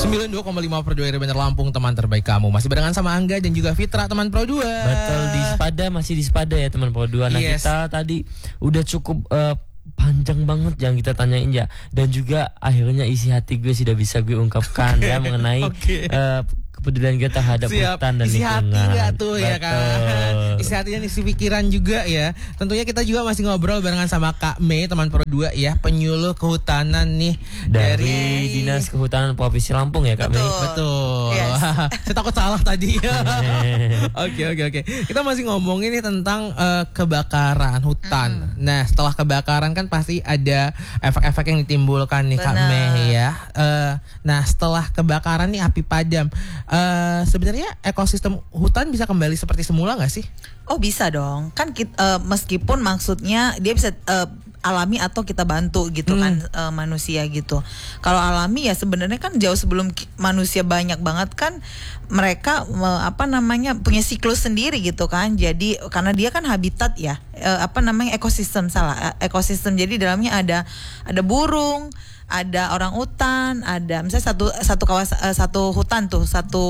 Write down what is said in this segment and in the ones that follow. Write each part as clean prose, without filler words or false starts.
92,5 per 2 Bener Lampung, teman terbaik kamu. Masih barengan sama Angga dan juga Fitra, teman Pro 2. Betul, masih di Sepada ya teman Pro 2. Nah, Yes. kita tadi udah cukup panjang banget yang kita tanyain ya. Dan juga akhirnya isi hati gue sudah bisa gue ungkapkan ya mengenai kepedulian kita terhadap hutan dan isi lingkungan. hati gak tuh? Betul. Ya kan? Isi hati dan isi pikiran juga ya. Tentunya kita juga masih ngobrol barengan sama Kak Mei, teman Pro 2 ya, penyuluh kehutanan nih dari Dinas Kehutanan Provinsi Lampung ya Kak Mei. Betul. Yes. Saya takut salah tadi. Oke. Kita masih ngomongin nih tentang kebakaran hutan. Nah, setelah kebakaran kan pasti ada efek-efek yang ditimbulkan nih Kak Mei ya. Nah, setelah kebakaran nih api padam, sebenarnya ekosistem hutan bisa kembali seperti semula nggak sih? Oh bisa dong, kan meskipun maksudnya dia bisa alami atau kita bantu gitu kan manusia gitu. Kalau alami ya sebenarnya kan jauh sebelum manusia banyak banget kan mereka punya siklus sendiri gitu kan. Jadi karena dia kan habitat ya, ekosistem. Jadi dalamnya ada burung, ada orang utan, ada misalnya satu kawasan, satu hutan tuh,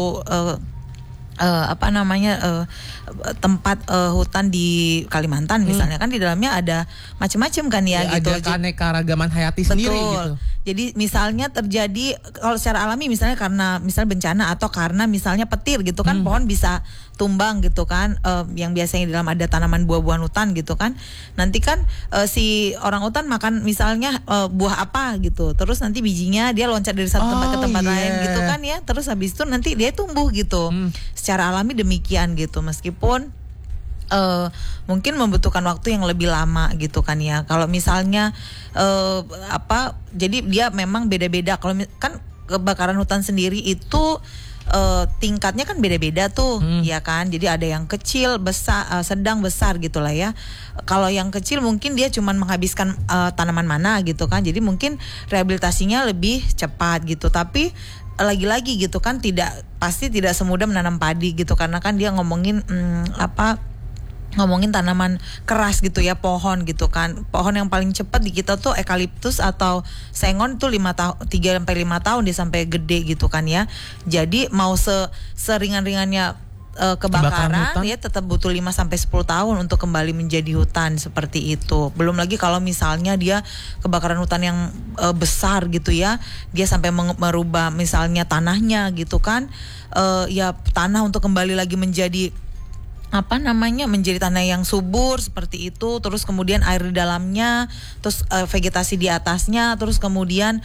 tempat hutan di Kalimantan misalnya kan di dalamnya ada macam-macam kan ya gitu. Ada keanekaragaman hayati sendiri gitu. Jadi misalnya terjadi kalau secara alami misalnya karena bencana atau karena misalnya petir gitu kan, pohon bisa tumbang gitu kan, yang biasanya di dalam ada tanaman buah-buahan hutan gitu kan. Nanti kan si orang hutan makan misalnya buah apa gitu. Terus nanti bijinya dia loncat dari satu tempat ke tempat lain gitu kan ya. Terus habis itu nanti dia tumbuh gitu. Secara alami demikian gitu, meskipun mungkin membutuhkan waktu yang lebih lama gitu kan ya. Kalau misalnya jadi dia memang beda-beda. Kalau kan kebakaran hutan sendiri itu tingkatnya kan beda-beda tuh, ya kan. Jadi ada yang kecil, besar, sedang, besar gitulah ya. Kalau yang kecil mungkin dia cuma menghabiskan tanaman mana gitu kan. Jadi mungkin rehabilitasinya lebih cepat gitu. Tapi lagi-lagi gitu kan pasti tidak semudah menanam padi gitu, karena kan dia ngomongin tanaman keras gitu ya, pohon gitu kan. Pohon yang paling cepat di kita tuh eukaliptus atau sengon tuh 3 sampai 5 tahun dia sampai gede gitu kan ya. Jadi mau seringan-ringannya kebakaran ya tetap butuh 5 sampai 10 tahun untuk kembali menjadi hutan seperti itu. Belum lagi kalau misalnya dia kebakaran hutan yang besar gitu ya, dia sampai merubah misalnya tanahnya gitu kan. Ya tanah untuk kembali lagi menjadi menjadi tanah yang subur seperti itu, terus kemudian air di dalamnya, terus vegetasi di atasnya, terus kemudian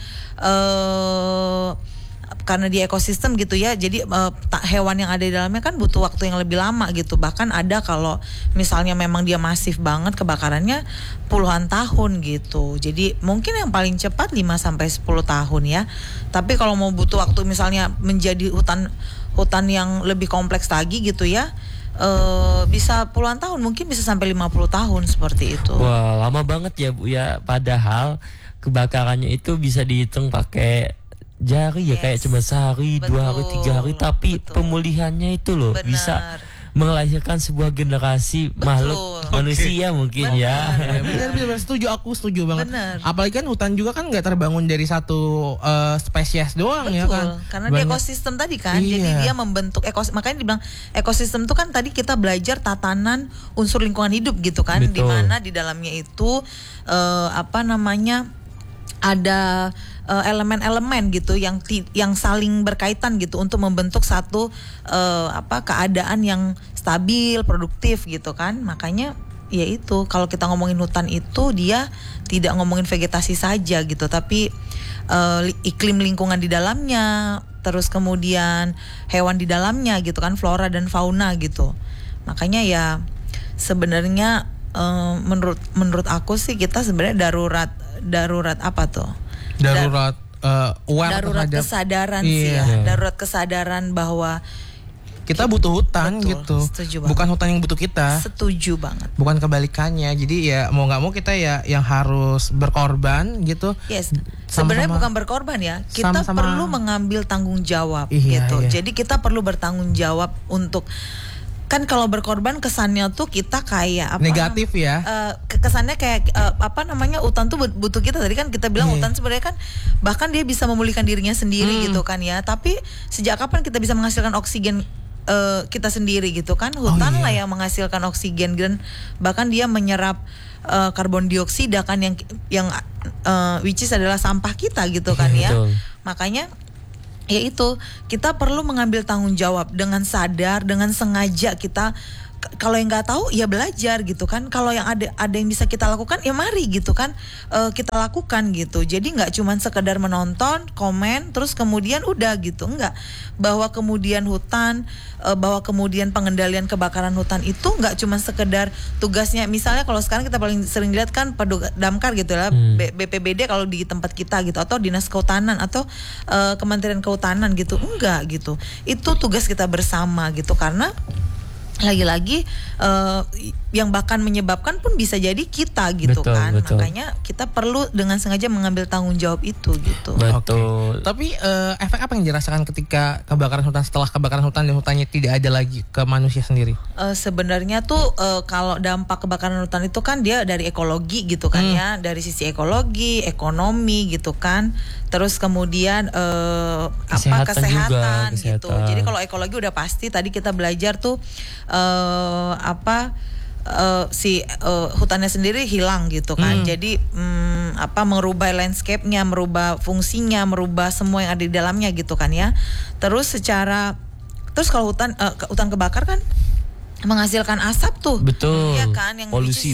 karena di ekosistem gitu ya, jadi hewan yang ada di dalamnya kan butuh waktu yang lebih lama gitu. Bahkan ada kalau misalnya memang dia masif banget kebakarannya puluhan tahun gitu. Jadi mungkin yang paling cepat 5 sampai 10 tahun ya. Tapi kalau mau butuh waktu misalnya menjadi hutan yang lebih kompleks lagi gitu ya, bisa puluhan tahun, mungkin bisa sampai 50 tahun seperti itu. Wah, lama banget ya Bu ya. Padahal kebakarannya itu bisa dihitung pakai jari ya, kayak cuma sehari, 2 hari, 3 hari, tapi pemulihannya itu loh bisa melahirkan sebuah generasi makhluk manusia mungkin ya. Benar, aku setuju banget. Bener. Apalagi kan hutan juga kan nggak terbangun dari satu spesies doang. Ya kan. Karena di ekosistem tadi kan, jadi dia membentuk makanya dibilang ekosistem itu kan tadi kita belajar tatanan unsur lingkungan hidup gitu kan, di mana di dalamnya itu ada elemen-elemen gitu yang saling berkaitan gitu untuk membentuk satu keadaan yang stabil, produktif gitu kan. Makanya ya itu, kalau kita ngomongin hutan itu dia tidak ngomongin vegetasi saja gitu, tapi iklim lingkungan di dalamnya, terus kemudian hewan di dalamnya gitu kan, flora dan fauna gitu. Makanya ya sebenarnya menurut aku sih kita sebenarnya darurat apa tuh? Darurat kesadaran sih ya. Darurat kesadaran bahwa kita butuh hutan. Gitu. Bukan hutan yang butuh kita. Setuju banget. Bukan kebalikannya. Jadi ya mau nggak mau kita ya yang harus berkorban gitu. Yes. Sebenarnya bukan berkorban ya. Kita perlu mengambil tanggung jawab gitu. Jadi kita perlu bertanggung jawab untuk kan kalau berkorban kesannya tuh kita kayak apa? Negatif ya. Kesannya kayak apa namanya, hutan tuh butuh kita. Tadi kan kita bilang hutan sebenarnya kan bahkan dia bisa memulihkan dirinya sendiri gitu kan ya. Tapi sejak kapan kita bisa menghasilkan oksigen kita sendiri gitu kan? Hutan lah yang menghasilkan oksigen, dan bahkan dia menyerap karbon dioksida kan yang which is adalah sampah kita gitu kan ya. Makanya yaitu kita perlu mengambil tanggung jawab dengan sadar, dengan sengaja. Kita kalau yang nggak tahu ya belajar gitu kan. Kalau yang ada yang bisa kita lakukan ya mari gitu kan, kita lakukan gitu. Jadi nggak cuman sekedar menonton, komen, terus kemudian udah gitu, enggak. Bahwa kemudian hutan, bahwa kemudian pengendalian kebakaran hutan itu nggak cuman sekedar tugasnya. Misalnya kalau sekarang kita paling sering lihat kan Damkar gitu lah, BPBD kalau di tempat kita gitu, atau Dinas Kehutanan atau Kementerian Kehutanan gitu, enggak gitu. Itu tugas kita bersama gitu, karena lagi-lagi yang bahkan menyebabkan pun bisa jadi kita gitu. Betul. Makanya kita perlu dengan sengaja mengambil tanggung jawab itu gitu. Betul. Tapi efek apa yang dirasakan ketika kebakaran hutan, setelah kebakaran hutan dan hutannya tidak ada lagi ke manusia sendiri? Sebenarnya tuh kalau dampak kebakaran hutan itu kan dia dari ekologi gitu kan ya, dari sisi ekologi, ekonomi gitu kan. Terus kemudian kesehatan gitu. Jadi kalau ekologi udah pasti tadi kita belajar tuh hutannya sendiri hilang gitu kan. Jadi merubah landscape-nya, merubah fungsinya, merubah semua yang ada di dalamnya gitu kan ya. Terus kalau hutan kebakar kan menghasilkan asap tuh. Betul. Iya kan, yang polusi.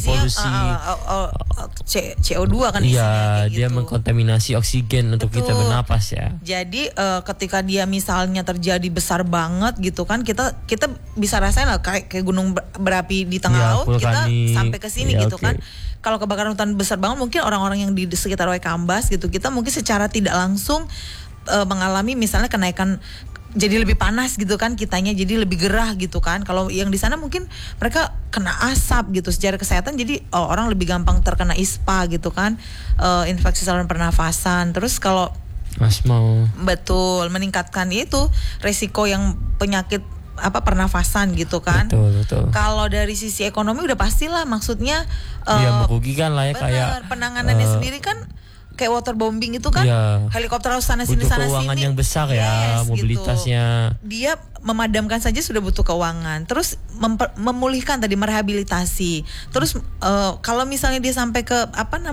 CO2 kan isinya. Iya, gitu. dia mengkontaminasi oksigen untuk kita bernapas ya. Jadi ketika dia misalnya terjadi besar banget gitu kan, kita bisa rasain lah kayak gunung berapi di tengah laut, kita sampai ke sini gitu kan. Kalau kebakaran hutan besar banget, mungkin orang-orang yang di sekitar Waikambas gitu, kita mungkin secara tidak langsung mengalami misalnya kenaikan, jadi lebih panas gitu kan kitanya, jadi lebih gerah gitu kan. Kalau yang di sana mungkin mereka kena asap gitu, secara kesehatan jadi orang lebih gampang terkena ISPA gitu kan, infeksi saluran pernafasan. Terus kalau asma, betul, meningkatkan itu resiko yang penyakit pernafasan gitu kan. Betul. Kalau dari sisi ekonomi udah pastilah, maksudnya merugikan lah ya. Kayak penanganannya sendiri kan kayak waterbombing itu kan, helikopter harus sana sini butuh keuangan yang besar ya, mobilitasnya. Gitu. Dia memadamkan saja sudah butuh keuangan. Terus memulihkan tadi, merehabilitasi. Terus kalau misalnya dia sampai ke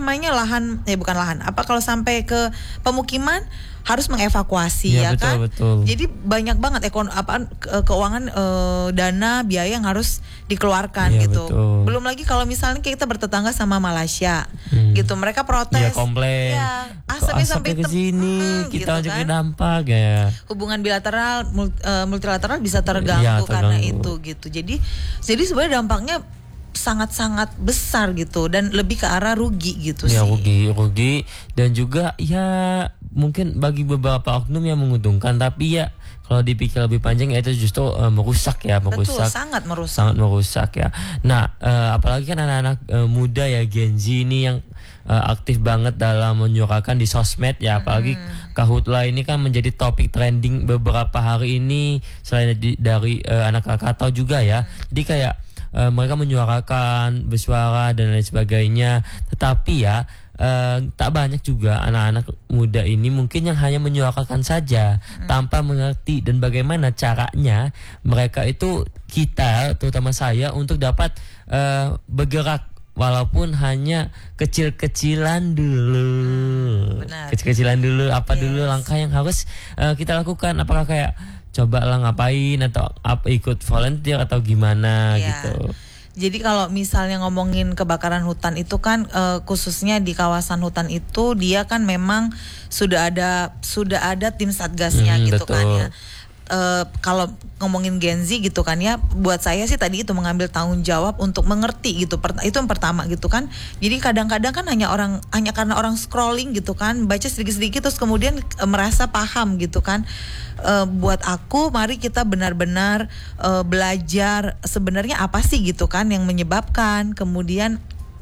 kalau sampai ke pemukiman harus mengevakuasi ya betul, kan. Betul. Jadi banyak banget keuangan, dana, biaya yang harus dikeluarkan gitu. Betul. Belum lagi kalau misalnya kita bertetangga sama Malaysia gitu, mereka protes. Ya komplain. Ya, asapnya sampai ke sini, kita gitu juga kan. dampak ya. Hubungan bilateral, multilateral bisa terganggu karena itu gitu. Jadi sebenarnya dampaknya sangat-sangat besar gitu, dan lebih ke arah rugi gitu sih. Ya rugi dan juga ya mungkin bagi beberapa oknum yang menguntungkan, tapi ya kalau dipikir lebih panjang ya itu justru merusak. Betul, sangat merusak ya. Nah, apalagi kan anak-anak muda ya, Gen Z ini yang aktif banget dalam menyuarakan di sosmed ya, apalagi Kahutla ini kan menjadi topik trending beberapa hari ini selain dari anak Krakatau juga ya. Jadi kayak mereka menyuarakan, bersuara dan lain sebagainya. Tetapi ya tak banyak juga anak-anak muda ini mungkin yang hanya menyuarakan saja tanpa mengerti dan bagaimana caranya mereka itu, kita terutama saya, untuk dapat bergerak walaupun hanya kecil-kecilan dulu. Kecil-kecilan dulu, dulu langkah yang harus kita lakukan, apakah kayak cobalah ngapain atau ikut volunteer atau gimana gitu. Jadi kalau misalnya ngomongin kebakaran hutan itu kan khususnya di kawasan hutan itu dia kan memang sudah ada tim satgasnya gitu betul. kan ya. Kalau ngomongin Gen Z gitu kan ya, buat saya sih tadi itu mengambil tanggung jawab untuk mengerti gitu, itu yang pertama gitu kan. Jadi kadang-kadang kan hanya karena orang scrolling gitu kan, baca sedikit-sedikit terus kemudian merasa paham gitu kan. Buat aku mari kita benar-benar belajar sebenarnya apa sih gitu kan yang menyebabkan, kemudian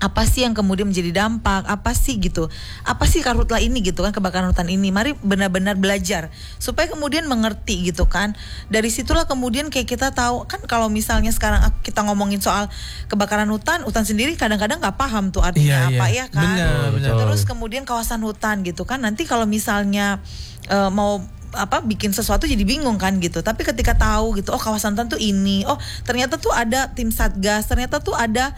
apa sih yang kemudian menjadi dampak, apa sih gitu, apa sih karhutlah ini gitu kan, kebakaran hutan ini. Mari benar-benar belajar supaya kemudian mengerti gitu kan. Dari situlah kemudian kayak kita tahu kan, kalau misalnya sekarang kita ngomongin soal kebakaran hutan sendiri kadang-kadang nggak paham tuh artinya apa ya kan. Benar. Terus kemudian kawasan hutan gitu kan, nanti kalau misalnya mau bikin sesuatu jadi bingung kan gitu. Tapi ketika tahu gitu, oh kawasan hutan tuh ini, oh ternyata tuh ada tim satgas, ternyata tuh ada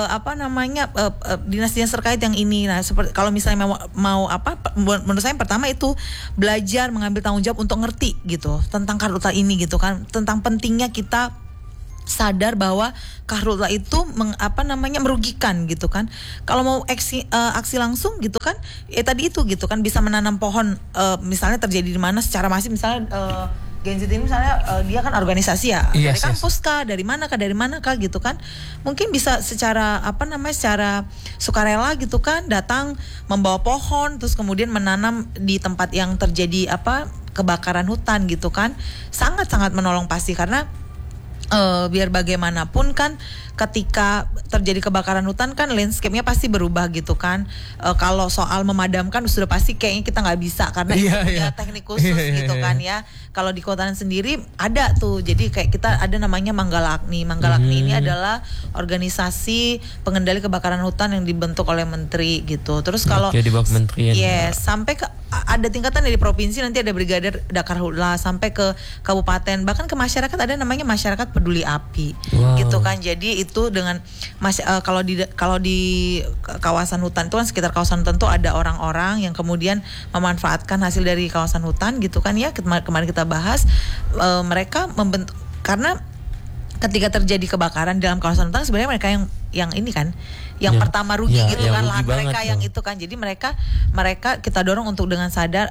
dinas-dinas terkait yang ini. Nah, seperti kalau misalnya menurut saya yang pertama itu belajar mengambil tanggung jawab untuk ngerti gitu tentang karhutlah ini gitu kan, tentang pentingnya kita sadar bahwa karhutlah itu merugikan gitu kan. Kalau mau aksi langsung gitu kan, tadi itu gitu kan, bisa menanam pohon misalnya terjadi di mana secara masif, misalnya Gen Z ini misalnya dia kan organisasi ya, dari kampus kah, dari mana kah gitu kan, mungkin bisa secara secara sukarela gitu kan, datang membawa pohon terus kemudian menanam di tempat yang terjadi kebakaran hutan gitu kan, sangat menolong pasti. Karena biar bagaimanapun kan ketika terjadi kebakaran hutan kan landscape-nya pasti berubah gitu kan. Kalau soal memadamkan sudah pasti kayaknya kita nggak bisa karena itu punya teknik khusus gitu kan ya. Kalau di Kehutanan sendiri ada tuh, jadi kayak kita ada namanya Manggalakni. Manggalakni ini adalah organisasi pengendali kebakaran hutan yang dibentuk oleh menteri gitu. Terus kalau di bawah kementerian. Sampai ke ada tingkatan dari provinsi, nanti ada Brigadir Dakarhutlah, sampai ke kabupaten, bahkan ke masyarakat ada namanya masyarakat peduli api. Gitu kan. Jadi itu dengan kalau di kawasan hutan itu kan, sekitar kawasan hutan itu ada orang-orang yang kemudian memanfaatkan hasil dari kawasan hutan gitu kan ya. Kemarin kita bahas mereka membentuk, karena ketika terjadi kebakaran dalam kawasan hutan sebenarnya mereka yang ini kan yang pertama rugi gitu kan, lahan mereka yang itu kan. Jadi mereka kita dorong untuk dengan sadar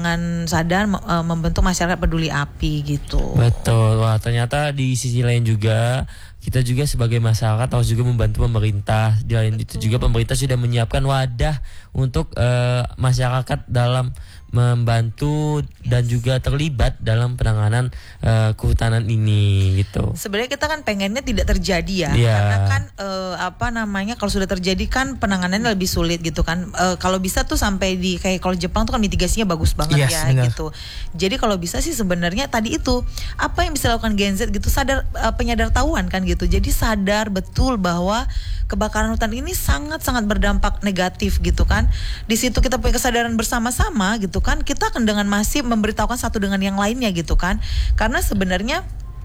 membentuk masyarakat peduli api gitu. Betul. Wah, ternyata di sisi lain juga kita juga sebagai masyarakat harus juga membantu pemerintah. Di lain itu juga pemerintah sudah menyiapkan wadah untuk masyarakat dalam membantu dan juga terlibat dalam penanganan kehutanan ini gitu. Sebenarnya kita kan pengennya tidak terjadi ya, karena kan kalau sudah terjadi kan penanganannya lebih sulit gitu kan. Kalau bisa tuh sampai di kayak kalau Jepang tuh kan mitigasinya bagus banget gitu. Jadi kalau bisa sih sebenarnya tadi itu apa yang bisa dilakukan Gen Z gitu, sadar, penyadartahuan kan gitu. Jadi sadar betul bahwa kebakaran hutan ini sangat berdampak negatif gitu kan. Di situ kita punya kesadaran bersama-sama gitu kan, kita akan dengan masif memberitahukan satu dengan yang lainnya gitu kan. Karena sebenarnya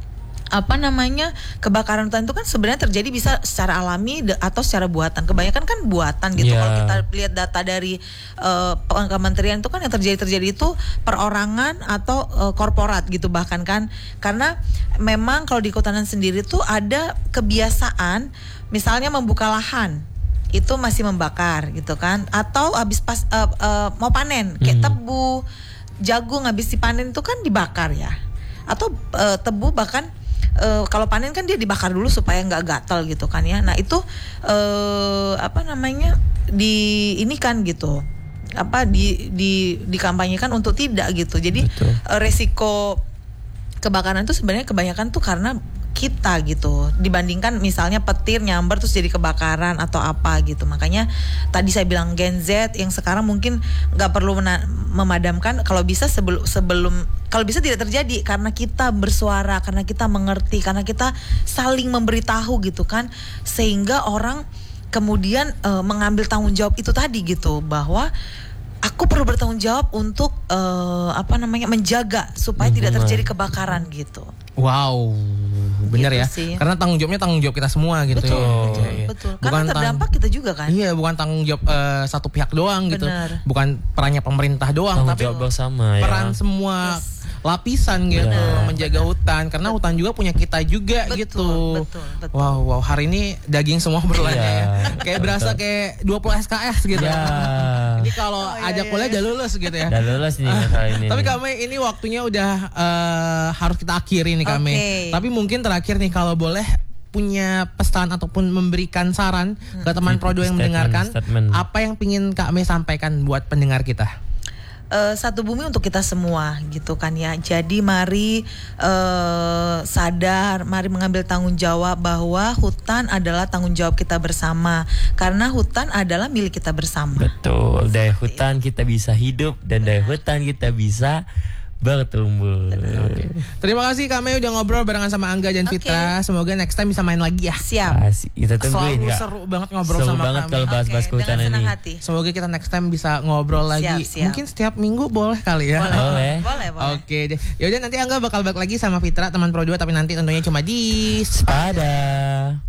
kebakaran hutan itu kan sebenarnya terjadi bisa secara alami atau secara buatan. Kebanyakan kan buatan gitu. Kalau kita lihat data dari kementerian itu kan yang terjadi itu perorangan atau korporat gitu bahkan kan. Karena memang kalau di Kehutanan sendiri tuh ada kebiasaan misalnya membuka lahan itu masih membakar gitu kan, atau habis mau panen kayak tebu, jagung habis dipanen itu kan dibakar ya, atau tebu bahkan kalau panen kan dia dibakar dulu supaya nggak gatal gitu kan ya. Nah itu ini kan gitu dikampanyekan untuk tidak gitu. Jadi resiko kebakaran itu sebenarnya kebanyakan tuh karena kita gitu, dibandingkan misalnya petir nyamber terus jadi kebakaran atau apa gitu. Makanya tadi saya bilang Gen Z yang sekarang mungkin nggak perlu memadamkan, kalau bisa sebelum kalau bisa tidak terjadi, karena kita bersuara, karena kita mengerti, karena kita saling memberitahu gitu kan, sehingga orang kemudian mengambil tanggung jawab itu tadi gitu, bahwa aku perlu bertanggung jawab untuk menjaga supaya tidak terjadi kebakaran gitu. Wow, benar gitu ya. Sih. Karena tanggung jawabnya tanggung jawab kita semua gitu. Betul. Karena terdampak kita juga kan. Iya, bukan tanggung jawab satu pihak doang gitu. Bukan perannya pemerintah doang, tapi bersama peran semua lapisan gitu menjaga hutan, karena hutan juga punya kita juga gitu. Betul. Wow, hari ini daging semua berlanya ya. Kayak berasa kayak 20 SKS gitu. Ini kalau ajak kuliah udah lulus gitu ya. Udah lulus nih kali ini. Tapi kami ini waktunya udah harus kita akhiri nih kami. Tapi mungkin terakhir nih kalau boleh punya pesan ataupun memberikan saran ke teman Prodo yang mendengarkan, apa yang pingin Kak Mei sampaikan buat pendengar kita? satu bumi untuk kita semua gitu kan ya. Jadi mari sadar, mari mengambil tanggung jawab bahwa hutan adalah tanggung jawab kita bersama, karena hutan adalah milik kita bersama. Betul, dari hutan kita bisa hidup dan dari hutan kita bisa bertumbuh. Okay. Terima kasih Kak Mei udah ngobrol barengan sama Angga dan Fitra. Semoga next time bisa main lagi ya. Siap. Kita tungguin Kak. Seru banget ngobrol seru sama banget Kak kalau bahas-bahas kehutanan ini. Semoga kita next time bisa ngobrol lagi. Siap. Mungkin setiap minggu boleh kali ya. Boleh. Oke deh. Yaudah nanti Angga bakal balik lagi sama Fitra teman Pro 2, tapi nanti tentunya cuma di Sepada.